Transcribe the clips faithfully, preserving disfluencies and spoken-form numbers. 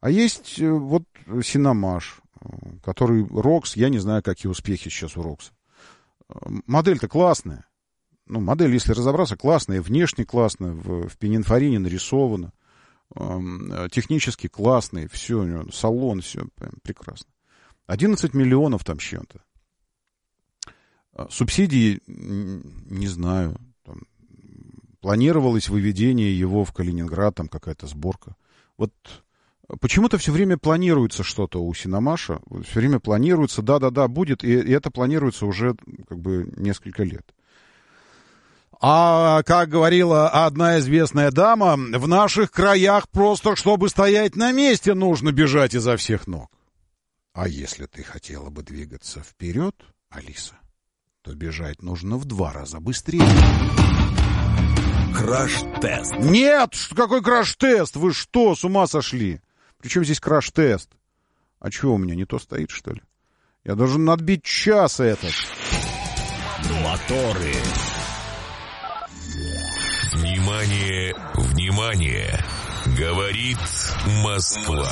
А есть вот Синомаш, который Рокс, я не знаю, какие успехи сейчас у Рокса. Модель-то классная. Ну, модель, если разобраться, классная, внешне классная, в, в Пининфорине нарисована, э, технически классная, все, у него салон, все прекрасно. одиннадцать миллионов там с чем-то. Субсидии, не знаю, там, планировалось выведение его в Калининград, там какая-то сборка. Вот почему-то все время планируется что-то у Синомаша, все время планируется, да-да-да, будет, и, и это планируется уже как бы несколько лет. А, как говорила одна известная дама, в наших краях просто, чтобы стоять на месте, нужно бежать изо всех ног. А если ты хотела бы двигаться вперед, Алиса, то бежать нужно в два раза быстрее. Краш-тест. Нет, какой краш-тест? Вы что, с ума сошли? Причем здесь краш-тест? А что у меня, не то стоит, что ли? Я должен отбить час этот. Моторы. Внимание, внимание! Говорит Москва.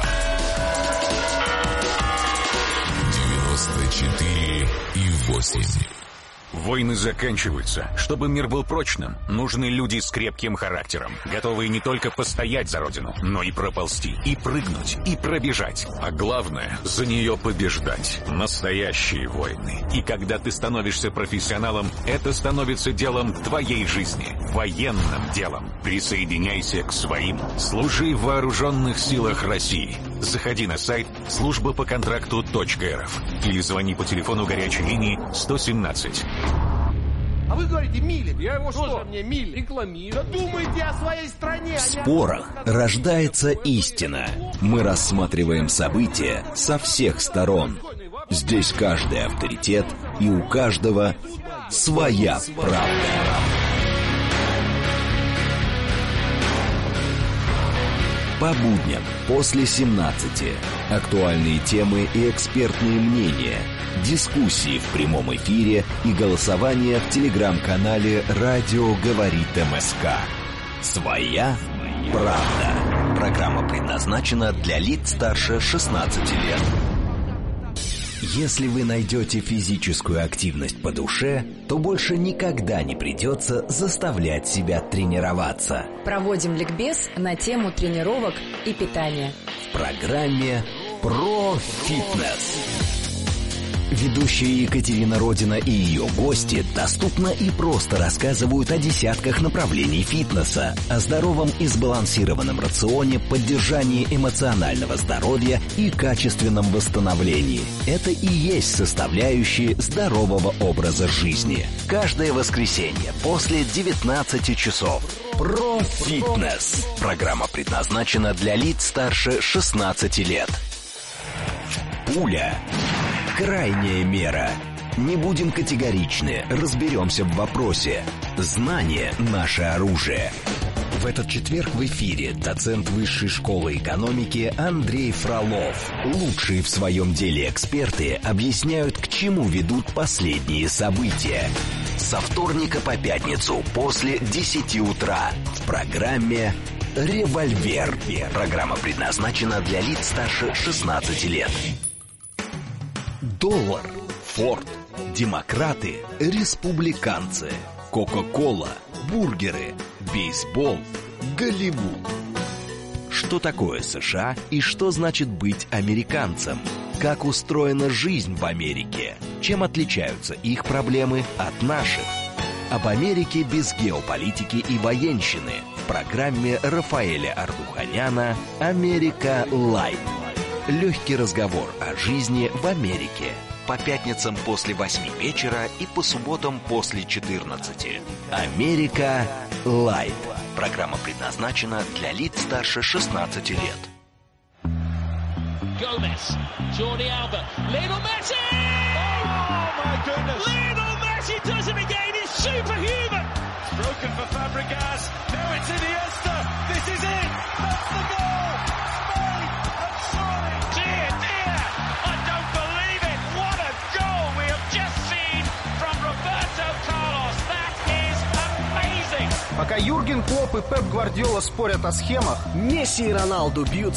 девяносто четыре и восемь. Войны заканчиваются. Чтобы мир был прочным, нужны люди с крепким характером, готовые не только постоять за родину, но и проползти, и прыгнуть, и пробежать. А главное, за нее побеждать. Настоящие войны. И когда ты становишься профессионалом, это становится делом твоей жизни. Военным делом. Присоединяйся к своим. Служи в вооруженных силах России. Заходи на сайт служба по контракту точка эр эф или звони по телефону горячей линии сто семнадцать. А вы говорите, Милин. Я его что? Мне Милин. Рекламирую. Да думайте о своей стране. В спорах рождается истина. Мы рассматриваем события со всех сторон. Здесь каждый авторитет, и у каждого своя правда. По будням после семнадцати. Актуальные темы и экспертные мнения. Дискуссии в прямом эфире и голосование в телеграм-канале «Радио говорит МСК». Своя правда. Программа предназначена для лиц старше шестнадцати лет. Если вы найдете физическую активность по душе, то больше никогда не придется заставлять себя тренироваться. Проводим ликбез на тему тренировок и питания. В программе «Про фитнес». Ведущая Екатерина Родина и ее гости доступно и просто рассказывают о десятках направлений фитнеса, о здоровом и сбалансированном рационе, поддержании эмоционального здоровья и качественном восстановлении. Это и есть составляющие здорового образа жизни. Каждое воскресенье после девятнадцати часов. Про фитнес. Программа предназначена для лиц старше шестнадцати лет. Пуля. Крайняя мера. Не будем категоричны, разберемся в вопросе. Знание – наше оружие. В этот четверг в эфире доцент Высшей школы экономики Андрей Фролов. Лучшие в своем деле эксперты объясняют, к чему ведут последние события. Со вторника по пятницу после десяти утра в программе «Револьвер». Программа предназначена для лиц старше шестнадцати лет. Доллар, Форд, демократы, республиканцы, Кока-кола, бургеры, бейсбол, Голливуд. Что такое США и что значит быть американцем? Как устроена жизнь в Америке? Чем отличаются их проблемы от наших? Об Америке без геополитики и военщины в программе Рафаэля Ардуханяна «Америка Лайт». Легкий разговор о жизни в Америке. По пятницам после восьми вечера и по субботам после четырнадцати. «Америка Лайт». Программа предназначена для лиц старше шестнадцати лет. Gomez, Jordi Alba, Lionel Messi! Oh my goodness! Lionel Messi does it again. It's superhuman. It's broken for Fabregas. Now it's Iniesta. This is it. That's the goal. Spain have scored. Dear, dear, I don't believe it. What a goal we have just seen from Roberto Carlos. That is amazing. Пока Юрген Клопп и Пеп Гвардиола спорят о схемах, Месси и Роналду бьют